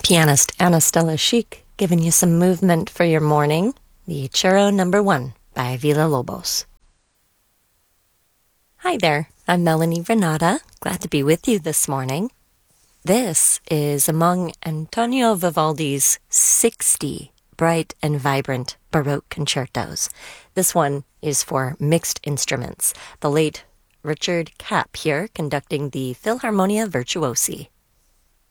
Pianist Anna Stella Chic giving you some movement for your morning. The Churro Number 1 by Villa-Lobos. Hi there, I'm Melanie Renata. Glad to be with you this morning. This is among Antonio Vivaldi's 60 bright and vibrant Baroque concertos. This one is for mixed instruments. The late Richard Kapp here conducting the Philharmonia Virtuosi.